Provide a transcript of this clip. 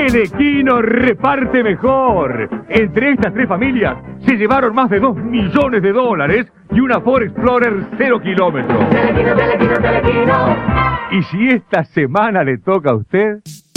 Telequino reparte mejor. Entre estas 3 familias se llevaron más de $2 millones y una Ford Explorer 0 kilómetros. Telequino, telequino, telequino. Y si esta semana le toca a usted...